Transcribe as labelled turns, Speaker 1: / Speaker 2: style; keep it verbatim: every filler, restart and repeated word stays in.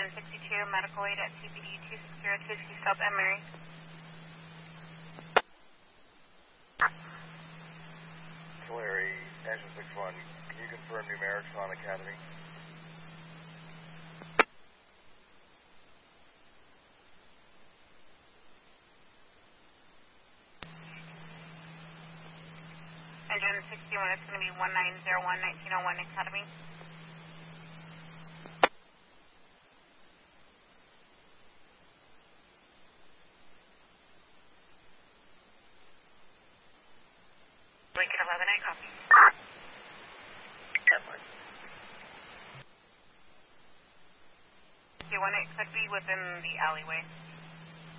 Speaker 1: Engine sixty-two, medical aid at T P D two six zero two six South Emery.
Speaker 2: Larry, Engine six one, can you confirm numerics on Academy?
Speaker 1: Engine sixty-one, it's going to be one nine zero one nineteen oh one Academy. Lincoln eleven, I copy. You want it could be within the alleyway.